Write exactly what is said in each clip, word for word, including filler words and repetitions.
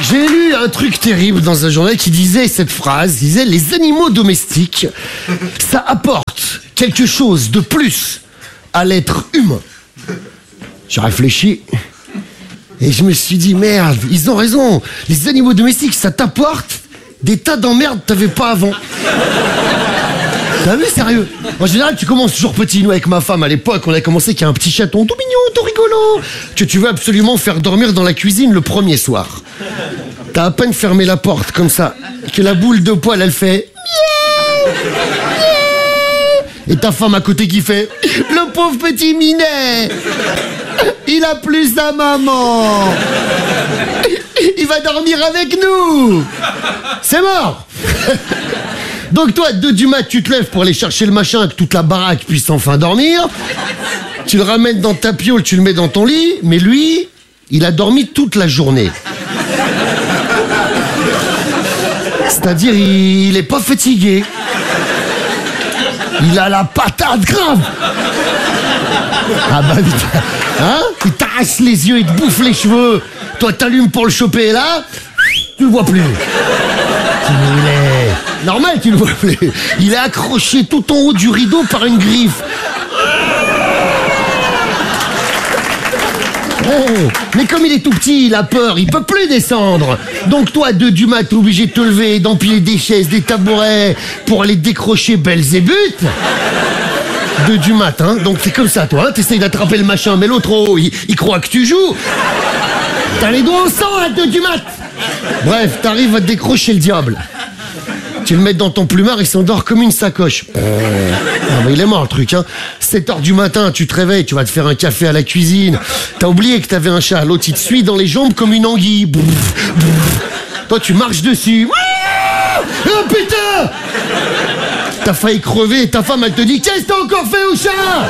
J'ai lu un truc terrible dans un journal qui disait cette phrase, il disait les animaux domestiques, ça apporte quelque chose de plus à l'être humain. J'ai réfléchi et je me suis dit merde, ils ont raison, les animaux domestiques ça t'apporte des tas d'emmerdes que t'avais pas avant. T'as vu, sérieux? En général, tu commences toujours petit. Nous, avec ma femme, à l'époque, on a commencé qu'il y a un petit chaton tout mignon, tout rigolo, que tu veux absolument faire dormir dans la cuisine le premier soir. T'as à peine fermé la porte, comme ça, que la boule de poil, elle fait... Miaou, miaou. Et ta femme à côté qui fait... Le pauvre petit minet, il a plus sa maman. Il va dormir avec nous. C'est mort. Donc toi, à deux du mat, tu te lèves pour aller chercher le machin, que toute la baraque puisse enfin dormir. Tu le ramènes dans ta piole, tu le mets dans ton lit. Mais lui, il a dormi toute la journée. C'est-à-dire, il est pas fatigué. Il a la patate grave. Ah bah putain, hein? Il t'arrache les yeux, il te bouffe les cheveux. Toi, t'allumes pour le choper, là, tu le vois plus. Il est... Normal, tu le vois plus. Il est accroché tout en haut du rideau par une griffe. Hey, mais comme il est tout petit, il a peur, il peut plus descendre. Donc toi, à deux du mat, t'es obligé de te lever, d'empiler des chaises, des tabourets pour aller décrocher Belzébuth. Deux du mat, hein. Donc c'est comme ça, toi, hein. T'essayes d'attraper le machin, mais l'autre, oh, il, il croit que tu joues. T'as les doigts au sang à deux du mat. Bref, t'arrives à décrocher le diable. Tu le mets dans ton plumard, il s'endort comme une sacoche. Euh... Ah bah il est mort le truc, hein. sept heures du matin, tu te réveilles, tu vas te faire un café à la cuisine. T'as oublié que t'avais un chat, l'autre il te suit dans les jambes comme une anguille. Bouf, bouf. Toi tu marches dessus. Oh putain! T'as failli crever et ta femme elle te dit qu'est-ce que t'as encore fait au chat?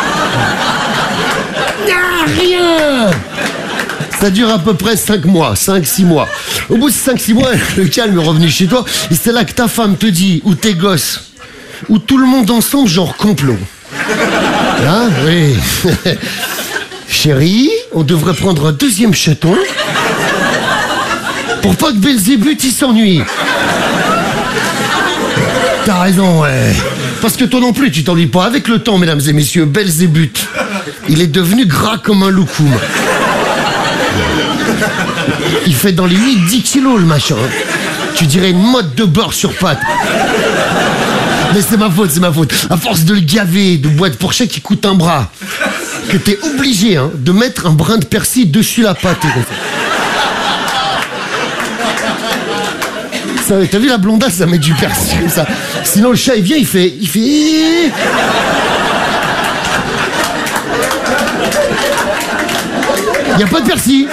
Ah, rien! Ça dure à peu près cinq mois, cinq six mois. Au bout de cinq six mois, le calme est revenu chez toi. Et c'est là que ta femme te dit, ou tes gosses, ou tout le monde ensemble, genre complot. Hein? Oui. Chérie, on devrait prendre un deuxième chaton pour pas que Belzébuth il s'ennuie. T'as raison, ouais. Parce que toi non plus, tu t'ennuies pas. Avec le temps, mesdames et messieurs, Belzébuth, il est devenu gras comme un loukoum. Il fait dans les huit dix kilos le machin. Tu dirais une mode de beurre sur pâte. Mais c'est ma faute, c'est ma faute. À force de le gaver de boîtes pour chat qui coûte un bras, que t'es obligé hein, de mettre un brin de persil dessus la pâte. Ça, t'as vu la blondasse, ça met du persil comme ça. Sinon le chat il vient, il fait... Il fait... Il n'y a pas de persil.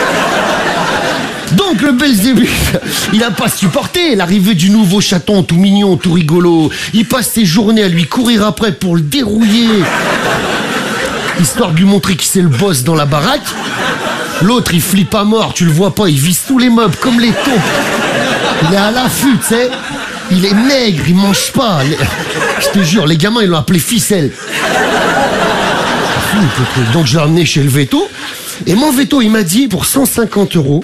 Donc le Belzébuth, il n'a pas supporté l'arrivée du nouveau chaton tout mignon, tout rigolo. Il passe ses journées à lui courir après pour le dérouiller, histoire de lui montrer qu'il c'est le boss dans la baraque. L'autre, il flippe à mort, tu le vois pas, il vise tous les meubles comme les taupes. Il est à l'affût, tu sais. Il est maigre, il mange pas. Je te jure, les gamins, ils l'ont appelé ficelle. Donc je l'ai emmené chez le veto. Et mon veto, il m'a dit, pour cent cinquante euros...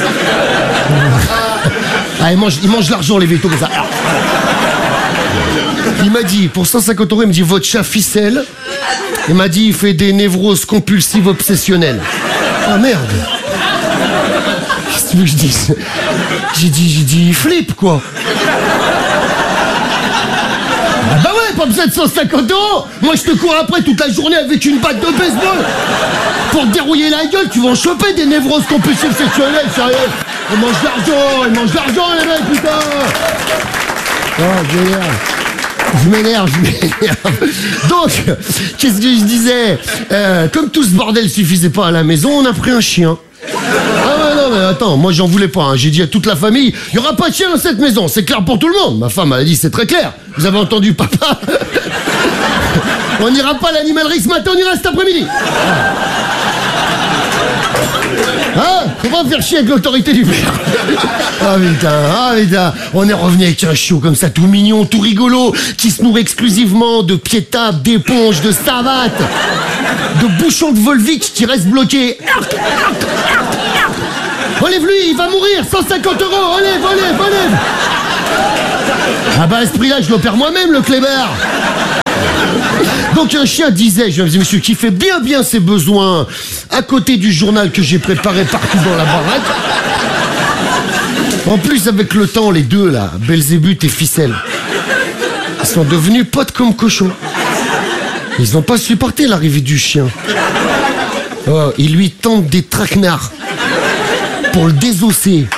Ah, il mange, il mange l'argent, les vétos, comme ça. Il m'a dit, pour cent cinquante euros, il me dit, votre chat ficelle. Il m'a dit, il fait des névroses compulsives obsessionnelles. Ah, merde. Qu'est-ce que tu veux que je dise? J'ai dit, j'ai dit, il flippe, quoi. Ah bah ouais, pas besoin de cent cinquante euros. Moi, je te cours après toute la journée avec une batte de baseball. Pour te dérouiller la gueule, tu vas en choper des névroses compulsives sexuelles, sérieux. Ils mangent de l'argent, ils mangent de l'argent, les mecs, putain. Oh, génial. Je m'énerve, je m'énerve. Donc, qu'est-ce que je disais euh, Comme tout ce bordel suffisait pas à la maison, on a pris un chien. Ah ouais, non, mais attends, moi j'en voulais pas. Hein. J'ai dit à toute la famille, il y aura pas de chien dans cette maison, c'est clair pour tout le monde. Ma femme elle a dit, c'est très clair. Vous avez entendu, papa? On n'ira pas à l'animalerie ce matin, on ira cet après-midi. Hein? On va faire chier avec l'autorité du père. Ah putain, ah putain. On est revenu avec un chiot comme ça, tout mignon, tout rigolo, qui se nourrit exclusivement de pieds-tables, d'éponges, de savates, de bouchons de Volvic qui restent bloqués. Enlève-lui, il va mourir, cent cinquante euros, enlève, enlève, enlève. Ah bah à ce prix-là, je l'opère moi-même, le clébard. Donc un chien disait, je me monsieur, qui fait bien bien ses besoins à côté du journal que j'ai préparé partout dans la baraque. En plus, avec le temps, les deux là, Belzébuth et Ficelle, ils sont devenus potes comme cochons. Ils n'ont pas supporté l'arrivée du chien. Oh, ils lui tendent des traquenards pour le désosser.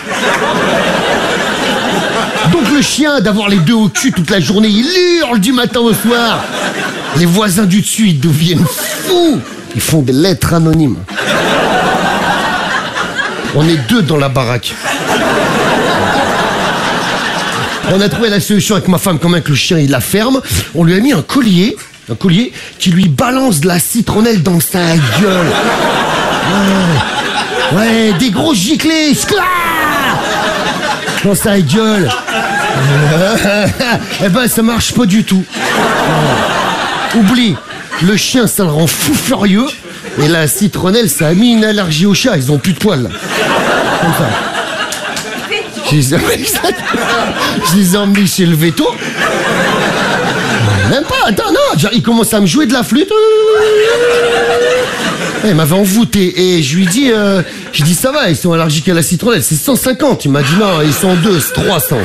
Donc le chien, d'avoir les deux au cul toute la journée, il hurle du matin au soir. Les voisins du dessus, ils deviennent fous. Ils font des lettres anonymes. On est deux dans la baraque. On a trouvé la solution avec ma femme, quand même que le chien il la ferme. On lui a mis un collier, un collier qui lui balance de la citronnelle dans sa gueule. Ouais, ouais des gros giclés, scla dans sa gueule. Eh ben ça marche pas du tout. Oublie, le chien ça le rend fou furieux. Et la citronnelle ça a mis une allergie au chat, ils ont plus de poils là. Comme ça. Je les, ai... je les ai emmenés chez le veto. Même pas, attends, non, il commence à me jouer de la flûte. Il m'avait envoûté et je lui dis, euh, je dis ça va, ils sont allergiques à la citronnelle, c'est cent cinquante. Il m'a dit non, ils sont deux, c'est trois cents.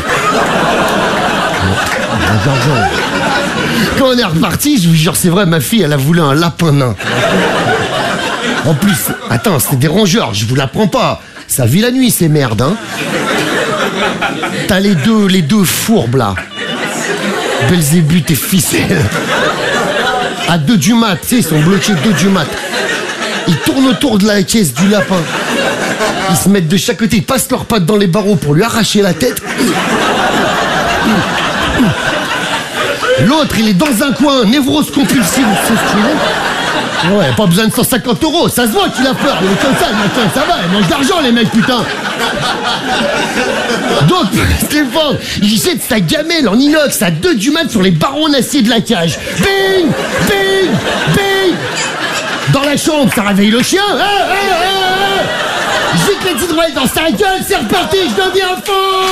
Quand on est reparti, je vous jure, c'est vrai, ma fille, elle a voulu un lapin nain. En plus, attends, c'est des rongeurs, je vous l'apprends pas. Ça vit la nuit, ces merdes, hein. T'as les deux, les deux fourbes, là. Belzébuth et Ficelle. À deux du mat, tu sais, ils sont bloqués deux du mat. Ils tournent autour de la caisse du lapin. Ils se mettent de chaque côté, ils passent leurs pattes dans les barreaux pour lui arracher la tête. L'autre, il est dans un coin, névrose compulsive, c'est ce qu'il est. Ouais, pas besoin de cent cinquante euros, ça se voit qu'il a peur, il est comme ça, le matin, ça va, ils mangent d'argent les mecs, putain. Donc, Stéphane, il jette sa gamelle en inox à deux du mat sur les barreaux en acier de la cage. Bing, bing, bing. Dans la chambre, ça réveille le chien. Ah, ah, ah. Jette la petite roulette dans sa gueule, c'est reparti, je deviens fou.